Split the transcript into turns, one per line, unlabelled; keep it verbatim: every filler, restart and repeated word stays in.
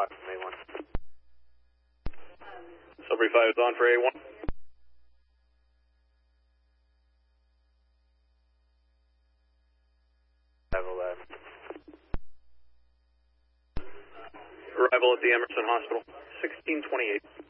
five from A one.
Sudbury five is on for A one.
Arrival there.
Arrival at the Emerson Hospital, sixteen twenty-eight.